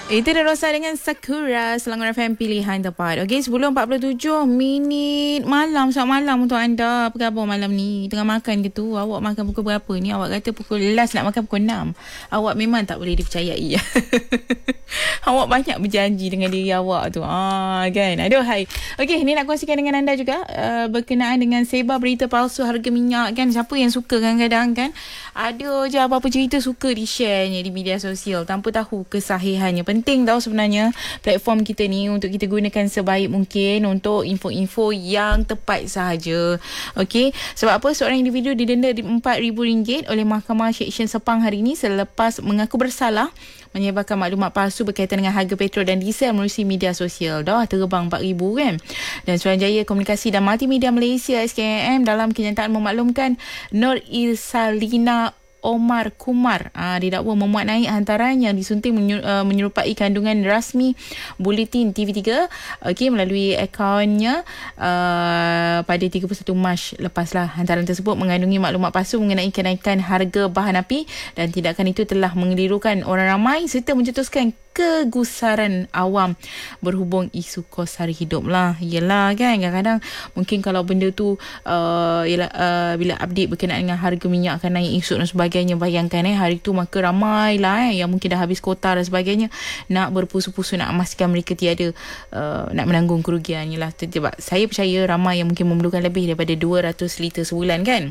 Itu dah Rosa dengan Sakura Selangor FM pilihan tepat. Okey, sebelum 47 minit malam. Selamat malam untuk anda. Apa khabar malam ni? Tengah makan ke tu? Awak makan pukul berapa ni? Awak kata pukul last nak makan pukul 6. Awak memang tak boleh dipercayai. Awak banyak berjanji dengan diri awak tu. Kan? Aduhai. Okey, ni nak kongsikan dengan anda juga berkenaan dengan sebar berita palsu harga minyak kan. Siapa yang suka kadang-kadang kan? Ada je apa-apa cerita suka di-share di media sosial tanpa tahu kesahihannya. Penting tau sebenarnya platform kita ni untuk kita gunakan sebaik mungkin untuk info-info yang tepat sahaja. Okey, sebab apa seorang individu didenda RM4,000 oleh Mahkamah Seksyen Sepang hari ini selepas mengaku bersalah menyebarkan maklumat palsu berkaitan dengan harga petrol dan diesel melalui media sosial. Dah terbang RM4,000 kan. Dan Suruhanjaya Komunikasi dan Multimedia Malaysia SKM dalam kenyataan memaklumkan Nur Irsalina Omar Kumar didakwa memuat naik hantaran yang disunting menyerupai kandungan rasmi Buletin TV3 melalui akaunnya pada 31 Mac lepaslah. Hantaran tersebut mengandungi maklumat palsu mengenai kenaikan harga bahan api dan tindakan itu telah mengelirukan orang ramai serta mencetuskan kegusaran awam berhubung isu kos sara hidup lah. Yelah kan, kadang-kadang mungkin kalau benda tu bila update berkenaan dengan harga minyak akan naik isu dan sebagainya, bayangkan hari tu maka ramai lah yang mungkin dah habis kota dan sebagainya nak berpusu-pusu nak memastikan mereka tiada nak menanggung kerugian. Yelah, sebab saya percaya ramai yang mungkin memerlukan lebih daripada 200 liter sebulan kan.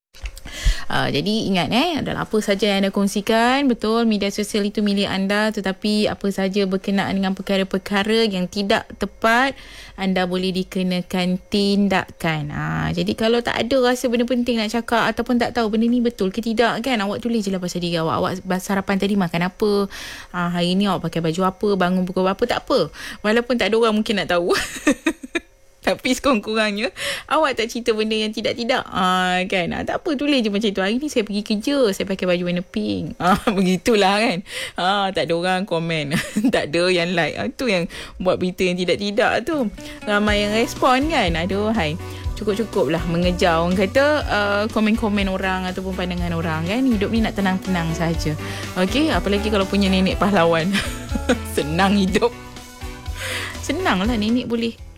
Jadi ingat adalah apa saja yang anda kongsikan, betul media sosial itu milik anda, tetapi apa saja berkenaan dengan perkara-perkara yang tidak tepat anda boleh dikenakan tindakan. Jadi kalau tak ada rasa benda penting nak cakap ataupun tak tahu benda ni betul ke tidak kan, awak tulis je lah pasal diri awak sarapan tadi makan apa, hari ni awak pakai baju apa, bangun pukul berapa, tak apa walaupun tak ada orang mungkin nak tahu. Tapi sekurang-kurangnya awak tak cerita benda yang tidak-tidak kan. Tak apa, tulis je macam tu. Hari ni saya pergi kerja, saya pakai baju warna pink. Begitulah kan. Tak ada orang komen. Tak ada yang like. Itu yang buat berita yang tidak-tidak tu. Ramai yang respon kan. Aduhai. Cukup-cukup lah mengejar orang kata komen-komen orang ataupun pandangan orang kan. Hidup ni nak tenang-tenang saja. Okey, apalagi kalau punya nenek pahlawan. Senang hidup. Senang lah nenek boleh